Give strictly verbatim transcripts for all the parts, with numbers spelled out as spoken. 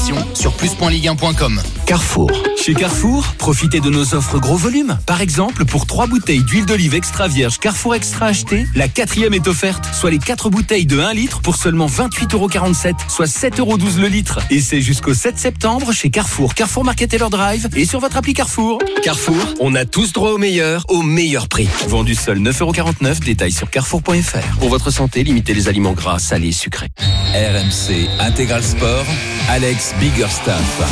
informations sur plus point ligue un point com. Carrefour. Chez Carrefour, profitez de nos offres gros volume. Par exemple, pour trois bouteilles d'huile d'olive extra vierge Carrefour Extra achetées, la quatrième est offerte, soit les quatre bouteilles de un litre pour seulement vingt-huit euros quarante-sept, soit sept euros douze le litre. Et c'est jusqu'au sept septembre chez Carrefour, Carrefour Market Taylor Drive et sur votre appli Carrefour. Carrefour, on a tous droit au meilleur, au meilleur prix. Vendu seul neuf euros quarante-neuf, détail sur carrefour point f r. Pour votre santé, limitez les aliments gras, salés et sucrés. R M C Intégral Sport, Alex Biggerstaff.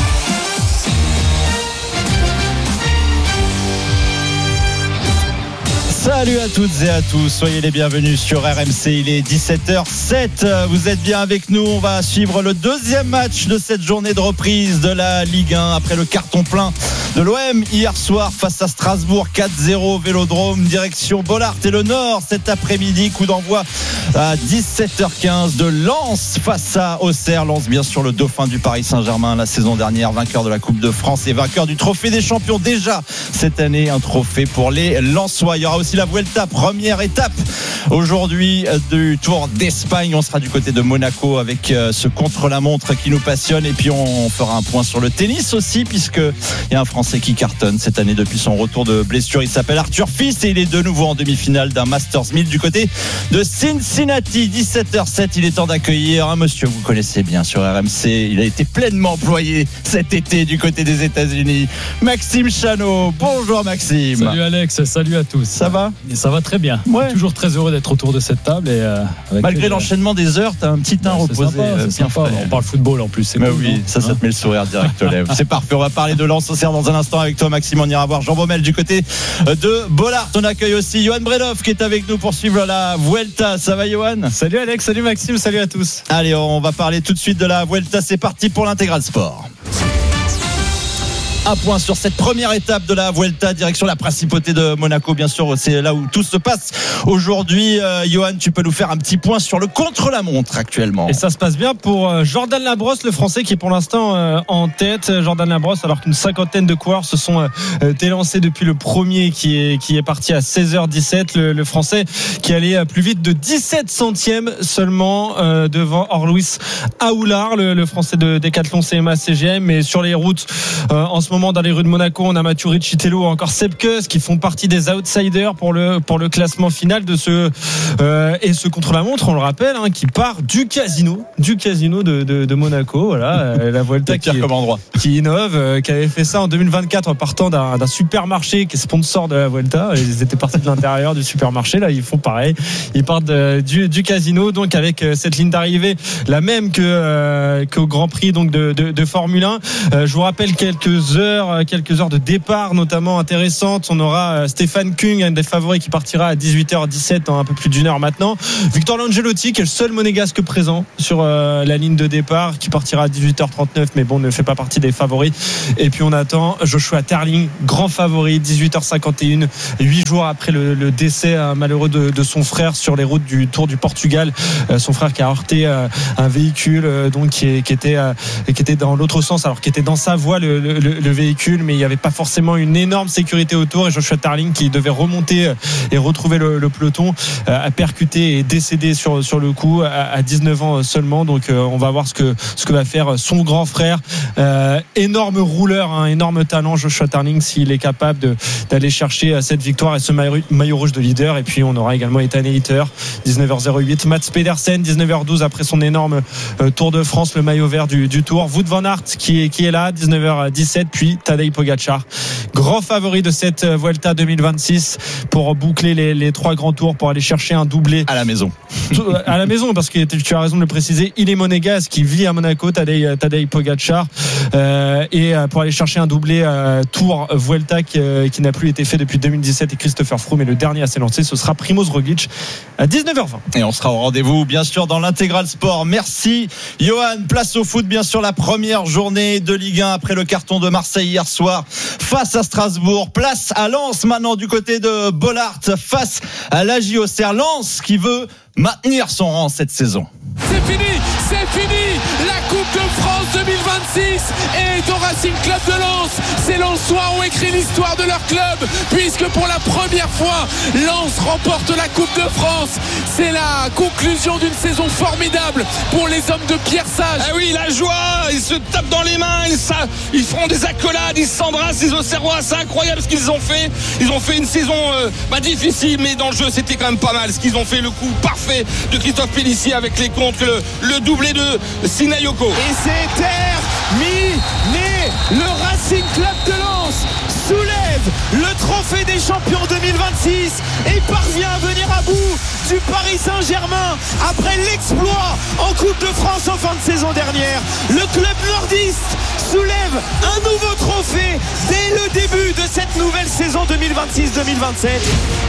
Salut à toutes et à tous, soyez les bienvenus sur R M C, il est dix-sept heures sept, vous êtes bien avec nous, on va suivre le deuxième match de cette journée de reprise de la Ligue un après le carton plein de l'O M hier soir face à Strasbourg, quatre zéro Vélodrome, direction Bollaert et le Nord cet après-midi, coup d'envoi à dix-sept heures quinze de Lens face à Auxerre. Lens bien sûr le dauphin du Paris Saint-Germain la saison dernière, vainqueur de la Coupe de France et vainqueur du Trophée des Champions déjà cette année, un trophée pour les Lensois. Il y aura aussi la Vuelta, première étape aujourd'hui du Tour d'Espagne. On sera du côté de Monaco avec ce contre-la-montre qui nous passionne et puis on fera un point sur le tennis aussi puisqu'il y a un Français qui cartonne cette année depuis son retour de blessure. Il s'appelle Arthur Fils et il est de nouveau en demi-finale d'un Masters mille du côté de Cincinnati. dix-sept heures sept, il est temps d'accueillir un monsieur que vous connaissez bien sur R M C. Il a été pleinement employé cet été du côté des États-Unis. Maxime Chanot. Bonjour Maxime. Salut Alex, salut à tous. Ça va ? Et ça va très bien. Ouais. Toujours très heureux d'être autour de cette table. Et euh, avec malgré les... l'enchaînement des heures, t'as un petit teint ouais, reposé. C'est sympa, euh, c'est sympa. On parle football en plus. C'est mais cool, oui, non ça, ça te met le sourire direct aux lèvres. C'est parfait. On va parler de Lens Auxerre dans un instant avec toi, Maxime. On ira voir Jean Baumel du côté de Bollaert. On accueille aussi Johan Bredov qui est avec nous pour suivre la Vuelta. Ça va, Johan ? Salut Alex, salut Maxime, salut à tous. Allez, on va parler tout de suite de la Vuelta. C'est parti pour l'Intégral Sport. Un point sur cette première étape de la Vuelta, direction la principauté de Monaco, bien sûr, c'est là où tout se passe aujourd'hui. Euh, Johan, tu peux nous faire un petit point sur le contre-la-montre actuellement. Et ça se passe bien pour Jordan Labrosse, le Français qui est pour l'instant euh, en tête. Jordan Labrosse, alors qu'une cinquantaine de coureurs se sont euh, élancés depuis le premier qui est, qui est parti à seize heures dix-sept. Le, le Français qui allait plus vite de dix-sept centièmes seulement euh, devant Orluis Aoulard, le, le Français de Decathlon C M A C G M. Mais sur les routes, euh, en ce moment dans les rues de Monaco, on a Mathieu Ricitello, encore Sepp Kuss qui font partie des outsiders pour le pour le classement final de ce euh, et ce contre-la-montre, on le rappelle, hein, qui part du casino, du casino de, de, de Monaco. Voilà, euh, la Vuelta qui, qui innove, euh, qui avait fait ça en deux mille vingt-quatre en partant d'un, d'un supermarché qui est sponsor de la Vuelta. Ils étaient partis de l'intérieur du supermarché. Là, ils font pareil. Ils partent de, du, du casino, donc avec cette ligne d'arrivée la même que euh, qu'au Grand Prix donc de, de, de Formule un. Euh, je vous rappelle quelques heures. Quelques heures de départ notamment intéressantes. On aura Stéphane Kung, un des favoris, qui partira à dix-huit heures dix-sept, dans un peu plus d'une heure maintenant. Victor Langelotti, qui est le seul monégasque présent sur euh, la ligne de départ, qui partira à dix-huit heures trente-neuf, mais bon, ne fait pas partie des favoris. Et puis on attend Joshua Tarling, grand favori, dix-huit heures cinquante et un, huit jours après le, le décès euh, malheureux de, de son frère sur les routes du Tour du Portugal. Euh, son frère qui a heurté euh, un véhicule euh, donc qui, est, qui, était, euh, qui était dans l'autre sens, alors qui était dans sa voie le, le, le véhicule, mais il n'y avait pas forcément une énorme sécurité autour, et Joshua Tarling qui devait remonter et retrouver le, le peloton a percuté et décédé sur, sur le coup à dix-neuf ans seulement. Donc on va voir ce que, ce que va faire son grand frère, euh, énorme rouleur, hein, énorme talent Joshua Tarling, s'il est capable de, d'aller chercher cette victoire et ce maillot, maillot rouge de leader. Et puis on aura également Ethan Hayter, dix-neuf heures zéro huit, Mats Pedersen, dix-neuf heures douze après son énorme euh, Tour de France, le maillot vert du, du Tour. Wout van Aert qui est, qui est là, dix-neuf heures dix-sept, puis Tadej Pogacar, grand favori de cette Vuelta deux mille vingt-six pour boucler les, les trois grands tours, pour aller chercher un doublé à la maison. À la maison, parce que tu as raison de le préciser, il est monégasque, qui vit à Monaco, Tadej, Tadej Pogacar, euh, et pour aller chercher un doublé euh, Tour Vuelta qui, euh, qui n'a plus été fait depuis deux mille dix-sept, et Christopher Froome est le dernier à s'élancer. Ce sera Primoz Roglic à dix-neuf heures vingt. Et on sera au rendez-vous bien sûr dans l'Intégral Sport. Merci Johan. Place au foot, bien sûr, la première journée de Ligue un après le carton de Marseille hier soir face à Strasbourg. Place à Lens maintenant du côté de Bollaert face à l'A J Auxerre. Lens qui veut maintenir son rang cette saison. C'est fini, c'est fini. La Coupe de France deux mille vingt-six dix est au Racing Club de Lens. Ces Lensois ont écrit l'histoire de leur club, puisque pour la première fois Lens remporte la Coupe de France. C'est la conclusion d'une saison formidable pour les hommes de Pierre Sage. Ah oui, la joie, ils se tapent dans les mains, ils, ça, ils feront des accolades, ils s'embrassent, les Auxerrois. C'est incroyable ce qu'ils ont fait. Ils ont fait une saison euh, bah, difficile, mais dans le jeu c'était quand même pas mal. Ce qu'ils ont fait, le coup parfait de Christophe Pélissier avec les contres, le, le doublé de Sinayoko. Et c'est terminé. Le Racing Club de Lens soulève le trophée des champions deux mille vingt-six et parvient à venir à bout du Paris Saint-Germain après l'exploit en Coupe de France en fin de saison dernière. Le club nordiste soulève un nouveau trophée dès le début de cette nouvelle saison deux mille vingt-six deux mille vingt-sept.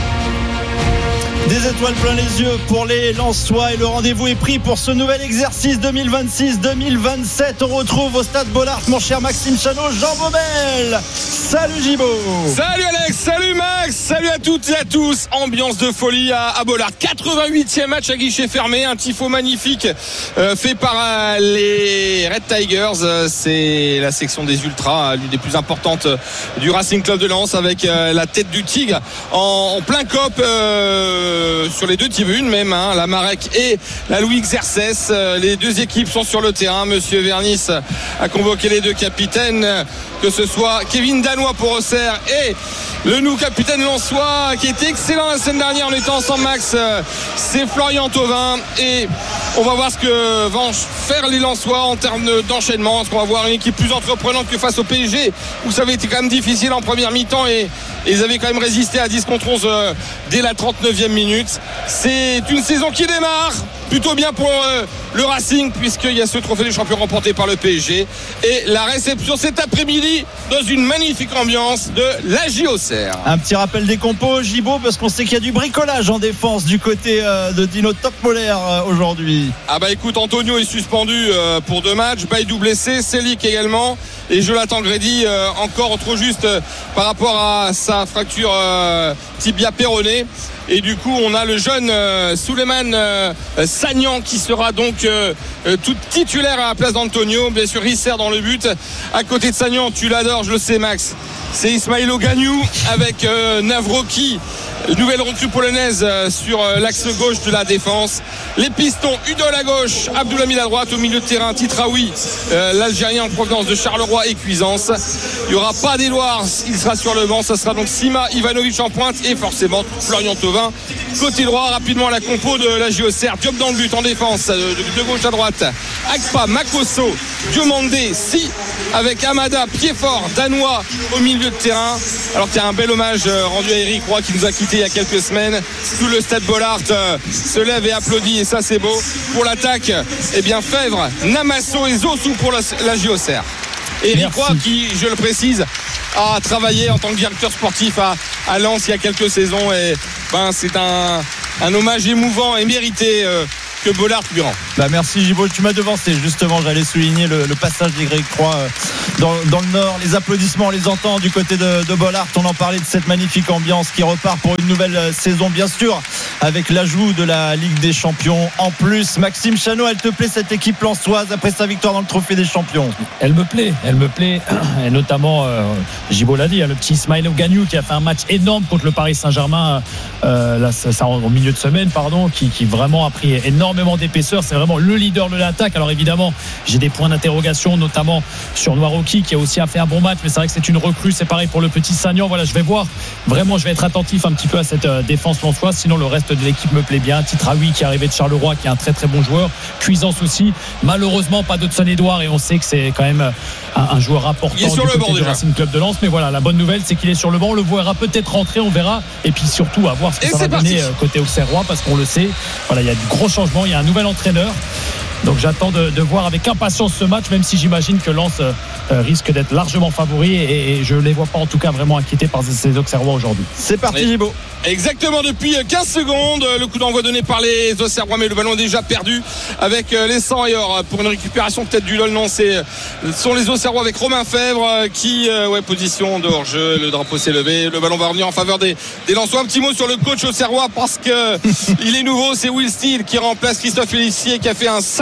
Des étoiles plein les yeux pour les Lensois et le rendez-vous est pris pour ce nouvel exercice deux mille vingt-six deux mille vingt-sept. On retrouve au stade Bollaert mon cher Maxime Chanot, Jean Baumel. Salut Gibo. Salut Alex, salut Max, salut à toutes et à tous. Ambiance de folie à, à Bollaert. quatre-vingt-huitième match à guichet fermé, un tifo magnifique euh, fait par euh, les Red Tigers. Euh, c'est la section des Ultras, l'une des plus importantes du Racing Club de Lens, avec euh, la tête du Tigre en, en plein cop. Euh, sur les deux tribunes même, hein, la Marek et la Louis Xerxes. Euh, les deux équipes sont sur le terrain. Monsieur Vernis a convoqué les deux capitaines, que ce soit Kevin Danois pour Auxerre et le nouveau capitaine lensois qui était excellent la semaine dernière. On était ensemble Max, euh, c'est Florian Thauvin, et on va voir ce que vont faire les Lensois en termes d'enchaînement. Est-ce qu'on va voir une équipe plus entreprenante que face au P S G, où ça avait été quand même difficile en première mi-temps, et, et ils avaient quand même résisté à dix contre onze euh, dès la trente-neuvième minute. C'est une saison qui démarre plutôt bien pour euh, le Racing, puisqu'il y a ce trophée des champions remporté par le P S G, et la réception cet après-midi dans une magnifique ambiance de l'A J Auxerre. Un petit rappel des compos, Gibo, parce qu'on sait qu'il y a du bricolage en défense du côté euh, de Dino Topmoller euh, aujourd'hui. Ah bah écoute, Antonio est suspendu euh, pour deux matchs, Baïdou blessé, Selic également, et Jonathan Grédy euh, encore trop juste euh, par rapport à sa fracture euh, tibia péroné. Et du coup on a le jeune euh, Souleymane euh, Sagnan qui sera donc euh, euh, tout titulaire à la place d'Antonio. Bien sûr Risser dans le but. À côté de Sagnan, tu l'adores, je le sais Max, c'est Ismaïlo Gagnou avec euh, Navroki, nouvelle recrue polonaise euh, sur euh, l'axe gauche de la défense. Les pistons, Udol à gauche, Abdoulhamid à droite, au milieu de terrain Titraoui, euh, l'Algérien en provenance de Charleroi et Cuisance. Il n'y aura pas d'Edouard, il sera sur le banc. Ça sera donc Sima Ivanovic en pointe et forcément Florian Thauvin. Côté droit, rapidement la compo de la J O C R. Diop dans le but en défense, de, de gauche à droite, Akpa, Makosso, Diomandé, Si, avec Amada, pied fort, danois au milieu de terrain. Alors qu'il y a un bel hommage rendu à Eric Roy qui nous a quitté il y a quelques semaines. Tout le stade Bollaert se lève et applaudit, et ça c'est beau. Pour l'attaque, eh bien Fèvre, Namasso et Zossou pour la, la J O C R. Eric Roy qui, je le précise, a travaillé en tant que directeur sportif à, à Lens il y a quelques saisons, et ben, c'est un, un hommage émouvant et mérité euh, que Bollaert lui rend. Bah merci Gibo, tu m'as devancé justement, j'allais souligner le, le passage des Grecs Croix euh, dans, dans le Nord. Les applaudissements, on les entend du côté de, de Bollaert. On en parlait de cette magnifique ambiance qui repart pour une nouvelle euh, saison, bien sûr, avec l'ajout de la Ligue des Champions en plus. Maxime Chanot, elle te plaît cette équipe lensoise après sa victoire dans le Trophée des Champions? Elle me plaît, elle me plaît, et notamment euh, Gibo l'a dit, le petit Ismaïlo Gagnou qui a fait un match énorme contre le Paris Saint-Germain euh, là, ça, ça, au milieu de semaine, pardon, qui, qui vraiment a pris énormément d'épaisseur. C'est vraiment le leader de l'attaque. Alors évidemment, j'ai des points d'interrogation, notamment sur Noiroki qui a aussi fait un bon match, mais c'est vrai que c'est une recrue. C'est pareil pour le petit Sagnan. Voilà, je vais voir, vraiment je vais être attentif un petit peu à cette euh, défense lensoise. Sinon le reste de l'équipe me plaît bien. Titraoui qui est arrivé de Charleroi, qui est un très très bon joueur. Cuisance aussi, malheureusement pas d'Hudson-Edouard, et on sait que c'est quand même un, un joueur important il est sur du le côté banc du Racing Club de Lens. Mais voilà, la bonne nouvelle c'est qu'il est sur le banc. On le verra peut-être rentrer, on verra, et puis surtout à voir ce que et ça va parti. donner côté Auxerrois, parce qu'on le sait, voilà, il y a du gros changement, il y a un nouvel entraîneur. Donc j'attends de, de voir avec impatience ce match, même si j'imagine que Lens euh, risque d'être largement favori, et, et je ne les vois pas en tout cas vraiment inquiétés par ces Auxerrois aujourd'hui. C'est parti Gibo. Exactement, depuis quinze secondes, le coup d'envoi donné par les Auxerrois, mais le ballon est déjà perdu avec les cent et or pour une récupération peut-être du L O L. Non, c'est sont les Auxerrois avec Romain Fèvre qui, ouais, position de hors-jeu, le drapeau s'est levé, le ballon va revenir en faveur des, des Lensois. Un petit mot sur le coach Auxerrois, parce que il est nouveau, c'est Will Steele qui remplace Christophe Pélissier, qui a fait un sacré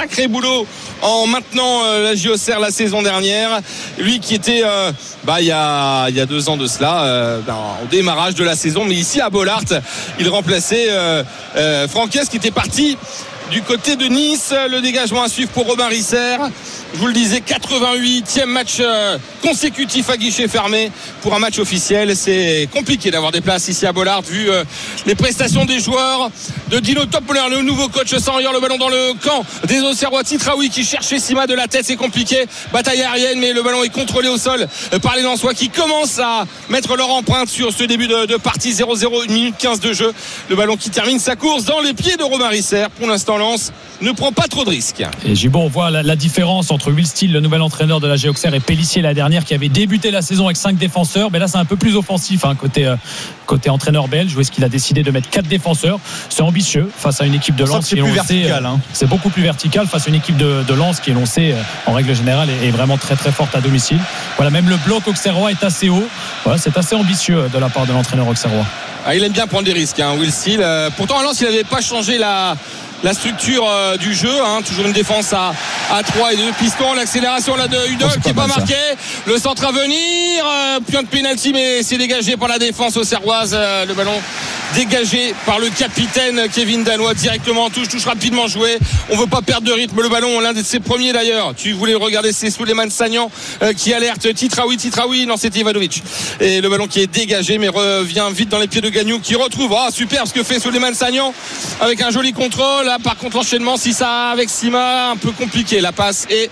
sacré boulot en maintenant euh, la J O C R la saison dernière. Lui qui était euh, bah, il y a, il y a deux ans de cela, euh, ben, au démarrage de la saison, mais ici à Bollaert, il remplaçait euh, euh, Franquès qui était parti du côté de Nice. Le dégagement à suivre pour Robin Risser. Je vous le disais, quatre-vingt-huitième match euh, consécutif à guichet fermé pour un match officiel. C'est compliqué d'avoir des places ici à Bollaert vu euh, les prestations des joueurs de Dino Topmoller, le nouveau coach sans rire, le ballon dans le camp des Auxerrois. Titraoui qui cherchait Sima de la tête, c'est compliqué, bataille aérienne, mais le ballon est contrôlé au sol par les Lensois qui commencent à mettre leur empreinte sur ce début de, de partie. Zéro zéro, une minute quinze de jeu, le ballon qui termine sa course dans les pieds de Robin Risser. Pour l'instant, Lens ne prend pas trop de risques. Et Gibon, on voit la, la différence entre Will Steele, le nouvel entraîneur de la J O C R, et Pélissier la dernière, qui avait débuté la saison avec cinq défenseurs. Mais là, c'est un peu plus offensif hein, côté, euh, côté entraîneur belge. Où est-ce qu'il a décidé de mettre quatre défenseurs? C'est ambitieux face à une équipe de Lens. C'est plus vertical. Hein. C'est beaucoup plus vertical face à une équipe de, de Lens qui, on sait, en règle générale, est, est vraiment très très forte à domicile. Voilà, même le bloc auxerrois est assez haut. Voilà, c'est assez ambitieux de la part de l'entraîneur auxerrois. Ah, il aime bien prendre des risques, hein, Will Steele. Euh, pourtant, à Lens, il n'avait pas changé la. La structure euh, du jeu, hein, toujours une défense à, à trois et deux pistons. L'accélération là de Hudol oh, qui n'est pas, pas marqué. Le centre à venir, euh, point de pénalty, mais c'est dégagé par la défense auxerroise. Euh, le ballon dégagé par le capitaine Kevin Danois directement en touche, touche rapidement joué. On veut pas perdre de rythme. Le ballon, l'un de ses premiers d'ailleurs. Tu voulais le regarder, c'est Souleymane Sagnan euh, qui alerte Titraoui, Titraoui. Non, c'était Ivanovic. Et le ballon qui est dégagé, mais revient vite dans les pieds de Gagnou qui retrouve. Ah, super ce que fait Souleymane Sagnan avec un joli contrôle. Là, par contre, l'enchaînement, si ça avec Sima, un peu compliqué. La passe et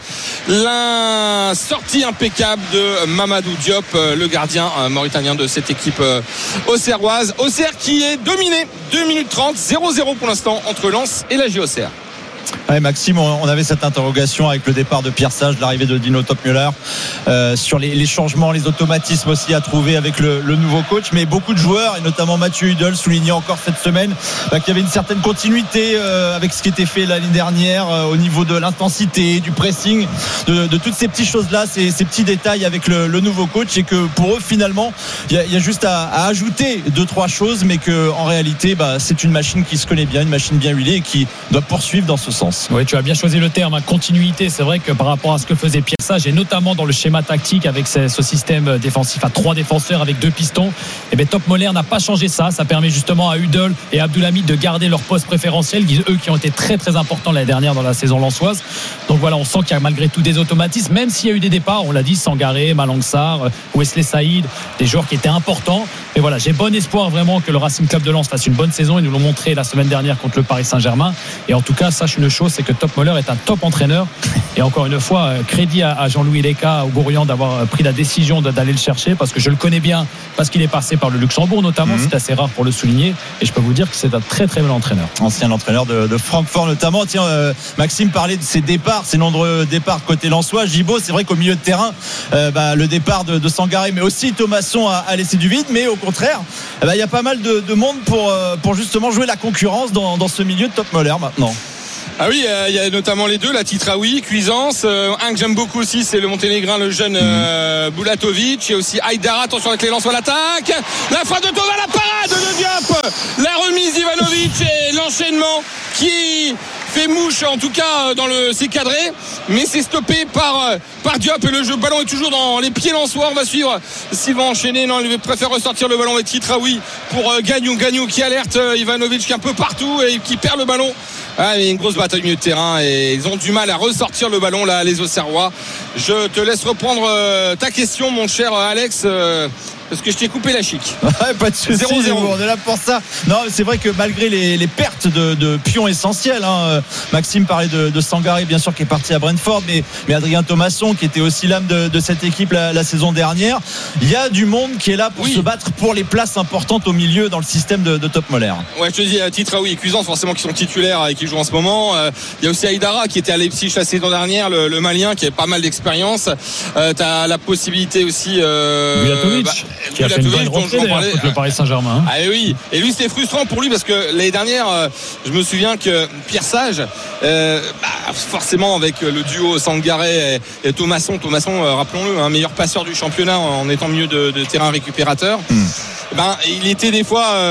la sortie impeccable de Mamadou Diop, le gardien mauritanien de cette équipe auxerroise. Auxerre qui est dominé. deux minutes trente, zéro zéro pour l'instant entre Lens et la J O C R. Ouais, Maxime, on avait cette interrogation avec le départ de Pierre Sage, l'arrivée de Dino Topmoller, euh, sur les, les changements, les automatismes aussi à trouver avec le, le nouveau coach. Mais beaucoup de joueurs, et notamment Mathieu Hudol, soulignait encore cette semaine bah, qu'il y avait une certaine continuité euh, avec ce qui était fait l'année dernière euh, au niveau de l'intensité, du pressing, de, de toutes ces petites choses-là, ces, ces petits détails avec le, le nouveau coach. Et que pour eux, finalement, il y, y a juste à, à ajouter deux, trois choses, mais qu'en réalité, bah, c'est une machine qui se connaît bien, une machine bien huilée et qui doit poursuivre dans ce sens. Oui, tu as bien choisi le terme, hein, continuité. C'est vrai que par rapport à ce que faisait Pierre Sage, et notamment dans le schéma tactique avec ce, ce système défensif à trois défenseurs avec deux pistons, et bien Topmoller n'a pas changé ça. Ça permet justement à Hudol et Abdoulhamid de garder leur poste préférentiel, eux qui ont été très très importants l'année dernière dans la saison lensoise. Donc voilà, on sent qu'il y a malgré tout des automatismes, même s'il y a eu des départs, on l'a dit, Sangaré, Malang Sarr, Wesley Saïd, des joueurs qui étaient importants. Mais voilà, j'ai bon espoir vraiment que le Racing Club de Lens fasse une bonne saison. Ils nous l'ont montré la semaine dernière contre le Paris Saint-Germain. Et en tout cas, sache une chose, c'est que Topmoller est un top entraîneur. Et encore une fois, crédit à Jean-Louis Leca, au Gourian, d'avoir pris la décision d'aller le chercher, parce que je le connais bien, parce qu'il est passé par le Luxembourg notamment. Mmh. C'est assez rare pour le souligner. Et je peux vous dire que c'est un très très bon entraîneur. Ancien entraîneur de, de Francfort notamment. Tiens, euh, Maxime parlait de ses départs, ses nombreux départs côté lensois. Gibaud, c'est vrai qu'au milieu de terrain, euh, bah, le départ de, de Sangaré, mais aussi Thomasson a, a laissé du vide. Mais au contraire, il eh bah, y a pas mal de, de monde pour, euh, pour justement jouer la concurrence dans, dans ce milieu de Topmoller maintenant. Ah oui, il euh, y a notamment les deux, la Titraoui, Cuisance. Euh, un que j'aime beaucoup aussi, c'est le Monténégrin, le jeune euh, Bulatovic. Et aussi Haïdara, attention avec les lances à l'attaque. La frappe de Tova, la parade de Diop. La remise d'Ivanovic et l'enchaînement qui fait mouche, en tout cas dans le c'est cadré, mais c'est stoppé par, par Diop. Et le jeu ballon est toujours dans les pieds lensois. On va suivre s'il va enchaîner. Non, il préfère ressortir le ballon avec Titraoui pour euh, Gagnou. Gagnou qui alerte euh, Ivanovic qui est un peu partout et qui perd le ballon. Ah, il y a une grosse bataille au milieu de terrain et ils ont du mal à ressortir le ballon là, les Auxerrois. Je te laisse reprendre euh, ta question, mon cher Alex. Euh, Parce que je t'ai coupé la chic. Ouais, pas de soucis, zéro zéro. On est là pour ça. Non, c'est vrai que malgré les, les pertes de, de pions essentiels, hein, Maxime parlait de, de Sangaré, bien sûr, qui est parti à Brentford, mais, mais Adrien Thomasson, qui était aussi l'âme de, de cette équipe la, la saison dernière. Il y a du monde qui est là pour oui. se battre pour les places importantes au milieu dans le système de, de Topmoller. Ouais, je te dis, Titraoui et Cuisance, forcément, qui sont titulaires et qui jouent en ce moment. Euh, il y a aussi Haïdara, qui était à Leipzig la saison dernière, le, le Malien, qui avait pas mal d'expérience. Euh, tu as la possibilité aussi. Euh, Bulatovic, bah, qui a fait une bonne rentrée d'ailleurs contre le Paris Saint-Germain. Ah oui, et lui c'était frustrant pour lui parce que l'année dernière, euh, je me souviens que Pierre Sage, euh, bah, forcément avec le duo Sangaré et, et Thomasson, Thomasson, euh, rappelons-le, un meilleur passeur du championnat en étant milieu de, de terrain récupérateur. Mm. Ben il était des fois euh,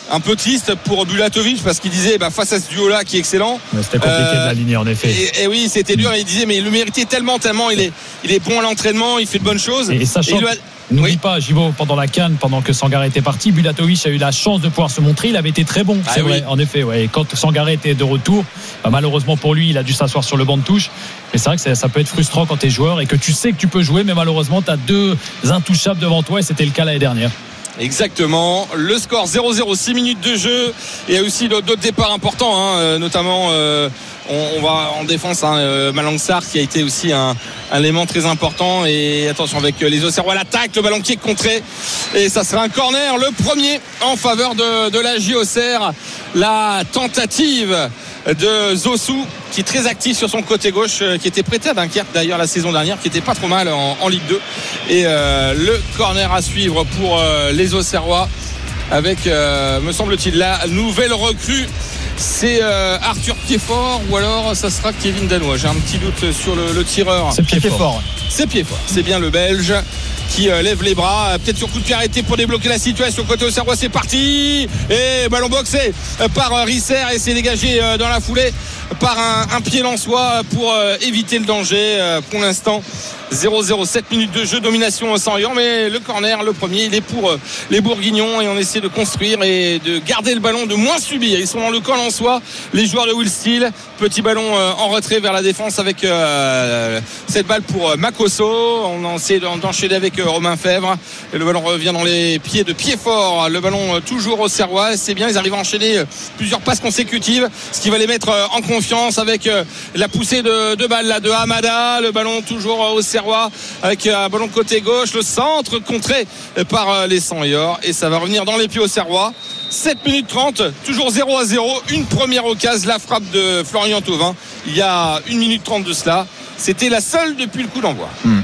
un peu triste pour Bulatovic parce qu'il disait bah, face à ce duo là qui est excellent, ouais, c'était compliqué euh, de l'aligner en effet, et, et oui c'était dur, et il disait mais il le méritait tellement tellement il est, il est bon à l'entraînement, il fait de bonnes choses, et, et sachant, et n'oublie oui. pas Gibo, pendant la CAN, pendant que Sangaré était parti, Bulatovic a eu la chance de pouvoir se montrer, il avait été très bon, c'est ah, vrai oui. en effet ouais. Et quand Sangaré était de retour, bah, malheureusement pour lui il a dû s'asseoir sur le banc de touche, mais c'est vrai que ça, ça peut être frustrant quand tu es joueur et que tu sais que tu peux jouer, mais malheureusement tu as deux intouchables devant toi, et c'était le cas l'année dernière. Exactement, le score zéro zéro, six minutes de jeu. Il y a aussi d'autres départs importants, hein, notamment euh, on, on va en défense, hein, euh, Malang Sarr qui a été aussi un, un élément très important. Et attention avec les Auxerrois, l'attaque, le ballon qui est contré, et ça sera un corner, le premier en faveur de, de la J Auxerre. La tentative de Zossou qui est très actif sur son côté gauche, qui était prêté à Dunkerque d'ailleurs la saison dernière, qui était pas trop mal en, en Ligue deux, et euh, le corner à suivre pour euh, les Auxerrois avec euh, me semble-t-il la nouvelle recrue, c'est euh, Arthur Piedfort ou alors ça sera Kevin Danois, j'ai un petit doute sur le, le tireur. C'est Piedfort, c'est Piedfort, c'est bien le Belge qui euh, lève les bras, euh, peut-être sur coup de pied arrêté pour débloquer la situation côté Auxerrois, c'est parti, et ballon boxé euh, par euh, Risser, et c'est dégagé euh, dans la foulée par un, un pied lensois pour euh, éviter le danger. Euh, pour l'instant zéro zéro, sept minutes de jeu, domination sans Yon, mais le corner, le premier, il est pour euh, les Bourguignons, et on essaie de construire et de garder le ballon, de moins subir. Ils sont dans le camp en soi, les joueurs de Will Steele. Petit ballon euh, en retrait vers la défense avec euh, cette balle pour euh, Makosso. On essaie d'enchaîner avec euh, Romain Fèvre, et le ballon revient dans les pieds de Piedfort. Le ballon euh, toujours au Serrois, c'est bien, ils arrivent à enchaîner euh, plusieurs passes consécutives, ce qui va les mettre euh, en confiance avec euh, la poussée de, de balle là, de Hamada. Le ballon toujours euh, au Serrois avec un ballon côté gauche, le centre contré par les Sang-Yor, et ça va revenir dans les pieds au Serrois. sept minutes trente, toujours zéro à zéro, une première occasion, la frappe de Florian Thauvin il y a une minute trente de cela, c'était la seule depuis le coup d'envoi. hmm.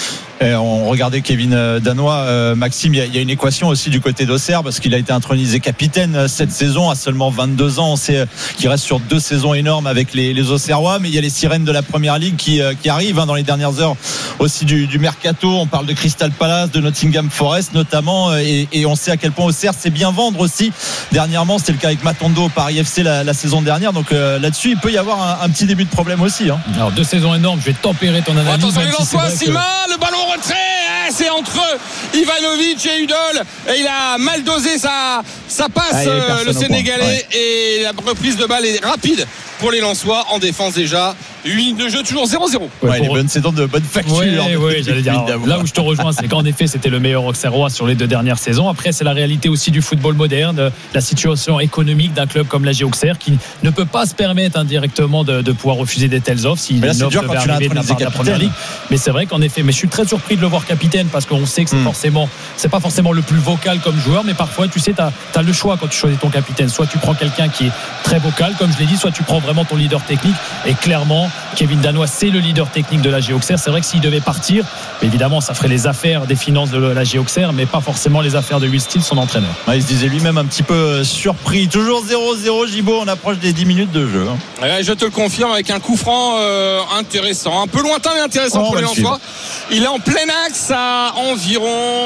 Et on regardait Kevin Danois, euh, Maxime, il y, y a une équation aussi du côté d'Auxerre parce qu'il a été intronisé capitaine cette saison à seulement vingt-deux ans. On sait qu'il reste sur deux saisons énormes avec les, les Auxerrois, mais il y a les sirènes de la première ligue qui, qui arrivent hein, dans les dernières heures aussi du, du mercato. On parle de Crystal Palace, de Nottingham Forest notamment, et, et on sait à quel point Auxerre sait bien vendre aussi. Dernièrement, c'était le cas avec Matondo au Paris F C la, la saison dernière, donc euh, là-dessus il peut y avoir un, un petit début de problème aussi. Hein. Alors deux saisons énormes, je vais tempérer ton analyse. Attention, les Lensois, Sima, que... le ballon retrait, c'est entre Ivanovic et Udol, et il a mal dosé sa, sa passe, ah, le Sénégalais, ouais. Et la reprise de balle est rapide pour les Lensois en défense déjà. huit minutes de jeu, toujours zéro zéro. Ouais, ouais, les bonnes saisons de bonne facture. Oui, oui, j'allais dire. Alors, là où je te rejoins, c'est qu'en effet, c'était le meilleur Auxerrois sur les deux dernières saisons. Après, c'est la réalité aussi du football moderne, la situation économique d'un club comme la J Auxerre qui ne peut pas se permettre indirectement de, de pouvoir refuser des telles offres si une offre devait arriver de la part de la première ligue. Mais c'est vrai qu'en effet, mais je suis très surpris de le voir capitaine parce qu'on sait que c'est mm. forcément, c'est pas forcément le plus vocal comme joueur, mais parfois, tu sais, tu as le choix quand tu choisis ton capitaine. Soit tu prends quelqu'un qui est très vocal, comme je l'ai dit, soit tu prends vraiment ton leader technique. Et clairement, Kevin Danois, c'est le leader technique de la J Auxerre. C'est vrai que s'il devait partir, évidemment, ça ferait les affaires des finances de la J Auxerre, mais pas forcément les affaires de Will Steele, son entraîneur. Ouais, il se disait lui-même un petit peu surpris. Toujours zéro zéro, Gibo, on approche des dix minutes de jeu. Hein. Ouais, je te le confirme, avec un coup franc euh, intéressant, un peu lointain mais intéressant oh, pour les Lensois. Il est en plein axe à environ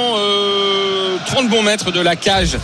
euh, trente bons mètres de la cage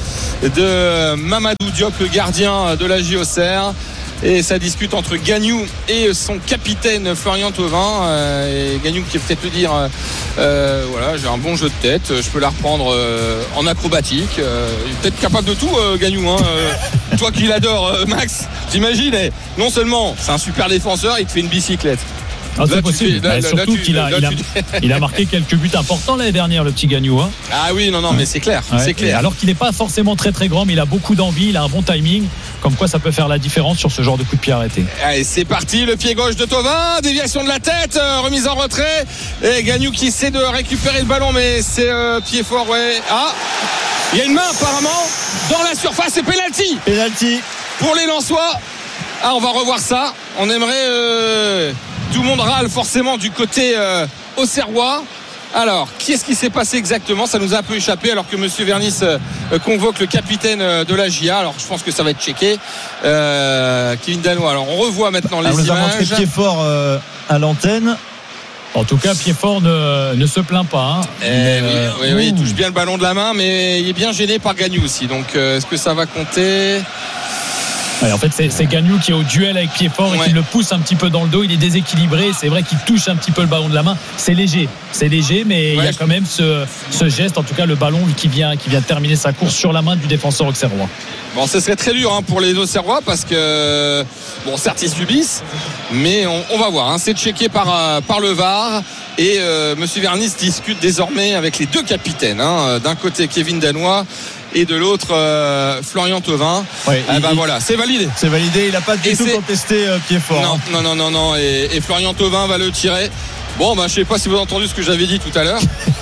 de Mamadou Diop, le gardien de la J Auxerre. Et ça discute entre Gagnou et son capitaine Florian Thauvin. Euh, et Gagnou qui peut peut-être le dire euh, voilà, j'ai un bon jeu de tête, je peux la reprendre euh, en acrobatique. Euh, il est peut-être capable de tout, euh, Gagnou. Hein, euh, toi qui l'adores, euh, Max, t'imagines. Et non seulement c'est un super défenseur, il te fait une bicyclette. Ah, c'est possible. Fais, là, là, surtout là, tu, qu'il a, là, il, a, il a marqué quelques buts importants l'année dernière, le petit Gagnou. Hein. Ah oui, non, non, mais c'est clair. Ouais. C'est clair. Alors qu'il n'est pas forcément très très grand, mais il a beaucoup d'envie, il a un bon timing. Comme quoi, ça peut faire la différence sur ce genre de coup de pied arrêté. Allez, c'est parti, le pied gauche de Thauvin, déviation de la tête, euh, remise en retrait. Et Gagnou qui essaie de récupérer le ballon, mais c'est euh, pied fort, ouais. Ah, il y a une main apparemment dans la surface, et penalty. Penalty pour les Lensois. Ah, on va revoir ça. On aimerait. Euh... Tout le monde râle forcément du côté euh, auxerrois. Alors, qu'est-ce qui s'est passé exactement? Ça nous a un peu échappé alors que Monsieur Vernis euh, convoque le capitaine euh, de la J A. Alors, je pense que ça va être checké. Euh, Kevin Danois. Alors, on revoit maintenant les alors, on images. On nous a montré pied fort euh, à l'antenne. En tout cas, Piedfort ne, ne se plaint pas. Hein. Eh, oui, euh, oui, oui, il touche bien le ballon de la main, mais il est bien gêné par Gagnou aussi. Donc, euh, est-ce que ça va compter ? Ouais, en fait, c'est, c'est Gagnou qui est au duel avec Piedfort ouais. et qui le pousse un petit peu dans le dos. Il est déséquilibré. C'est vrai qu'il touche un petit peu le ballon de la main. C'est léger, c'est léger, mais ouais. il y a quand même ce, ce geste. En tout cas, le ballon qui vient, qui vient terminer sa course sur la main du défenseur auxerrois. Bon, ce serait très dur hein, pour les Auxerrois parce que, bon, certes, ils subissent, mais on, on va voir. Hein, c'est checké par, par le V A R et euh, M. Vernis discute désormais avec les deux capitaines. Hein, d'un côté, Kevin Danois et de l'autre, euh, Florian Thauvin. Ouais, eh il, ben voilà, c'est validé. C'est validé, il n'a pas du et tout c'est... contesté euh, Piedfort. Non, hein. non, non, non, non. Et, et Florian Thauvin va le tirer. Bon, ben, je sais pas si vous avez entendu ce que j'avais dit tout à l'heure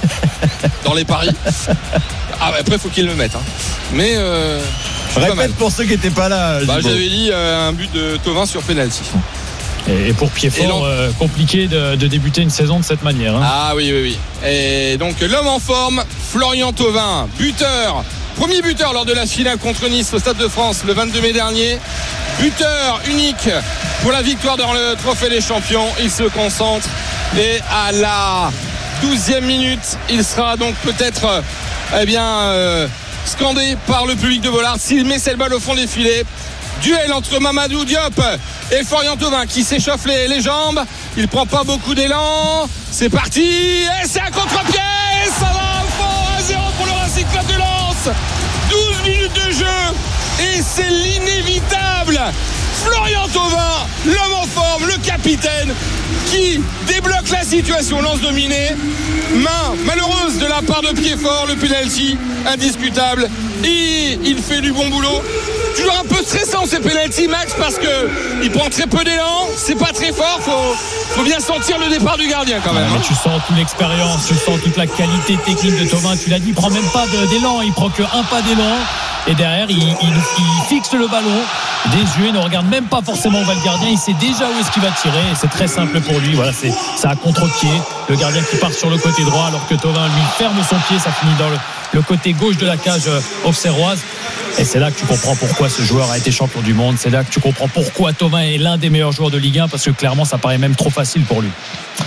dans les paris. Ah, bah, après, il faut qu'il le mette. Hein. Mais. Euh, Répète pour ceux qui n'étaient pas là. Bah, j'avais dit euh, un but de Thauvin sur penalty. Et pour Piedfort, euh, compliqué de, de débuter une saison de cette manière. Hein. Ah oui, oui, oui. Et donc l'homme en forme, Florian Thauvin, buteur, premier buteur lors de la finale contre Nice au Stade de France le vingt-deux mai dernier. Buteur unique pour la victoire dans le Trophée des Champions. Il se concentre et à la douzième minute, il sera donc peut-être eh bien euh, scandé par le public de Bollaard s'il met cette balle au fond des filets. Duel entre Mamadou Diop et Florian Thauvin qui s'échauffe les, les jambes. Il prend pas beaucoup d'élan. C'est parti et c'est un contre-pied. Et ça va au fond, un zéro pour le Racing Club de Lens. douze minutes de jeu et c'est l'inévitable. Florian Thauvin, l'homme en forme, le capitaine qui débloque la situation. Lens dominé. Main malheureuse de la part de Piedfort, le penalty indiscutable. Et il fait du bon boulot. Toujours un peu stressant ces penalty, Max, parce que il prend très peu d'élan, c'est pas très fort, faut, faut bien sentir le départ du gardien quand même. Ouais, mais tu sens toute l'expérience, tu sens toute la qualité technique de Thauvin. Tu l'as dit, il prend même pas de, d'élan, il prend que un pas d'élan. Et derrière, il, il, il fixe le ballon des yeux, il ne regarde même pas forcément où va le gardien, il sait déjà où est-ce qu'il va tirer. Et c'est très simple pour lui. Voilà, c'est ça à contre-pied. Le gardien qui part sur le côté droit, alors que Thauvin lui ferme son pied, ça finit dans le, le côté gauche de la cage auxerroise. Et c'est là que tu comprends pourquoi ce joueur a été champion du monde. C'est là que tu comprends pourquoi Thauvin est l'un des meilleurs joueurs de Ligue un, parce que clairement ça paraît même trop facile pour lui.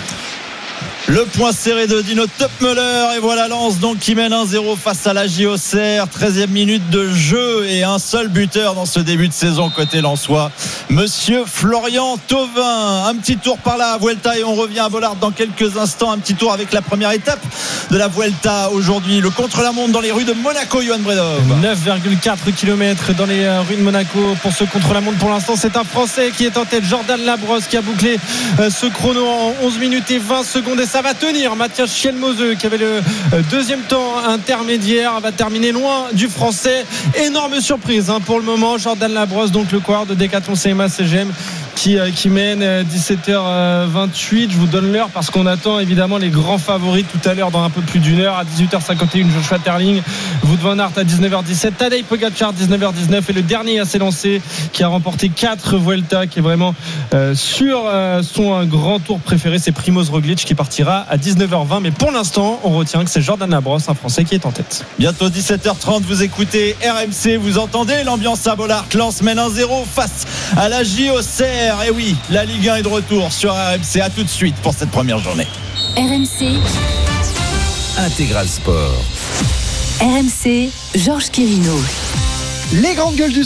Le point serré de Dino Topmöller et voilà Lens donc qui mène un zéro face à la J Auxerre. treizième minute de jeu et un seul buteur dans ce début de saison côté lensois, Monsieur Florian Thauvin. Un petit tour par la Vuelta et on revient à Bollaard dans quelques instants. Un petit tour avec la première étape de la Vuelta aujourd'hui, le contre-la-montre dans les rues de Monaco. Johan Bredov, neuf virgule quatre kilomètres dans les rues de Monaco pour ce contre-la-montre. Pour l'instant c'est un Français qui est en tête, Jordan Labrosse, qui a bouclé ce chrono en onze minutes et vingt secondes et ça va tenir. Mathias Schielmose qui avait le deuxième temps intermédiaire va terminer loin du Français. Énorme surprise hein, pour le moment. Jordan Labrosse, donc le coureur de Decathlon C M A C G M qui, qui mène dix-sept heures vingt-huit. Je vous donne l'heure parce qu'on attend évidemment les grands favoris tout à l'heure dans un peu plus d'une heure. À dix-huit heures cinquante et un, Joshua Terling, Wout van Aert à dix-neuf heures dix-sept, Tadej Pogacar dix-neuf heures dix-neuf et le dernier à s'élancer qui a remporté quatre Vuelta, qui est vraiment euh, sur euh, son euh, grand tour préféré, c'est Primoz Roglic qui partira à dix-neuf heures vingt. Mais pour l'instant on retient que c'est Jordan Labrosse, un Français, qui est en tête. Bientôt dix-sept heures trente, vous écoutez R M C, vous entendez l'ambiance à Bollaard. Lens mène un zéro face à la J Auxerre. Et oui, la Ligue un est de retour sur R M C. À tout de suite pour cette première journée. R M C Intégral Sport. R M C, Georges Quirino. Les grandes gueules du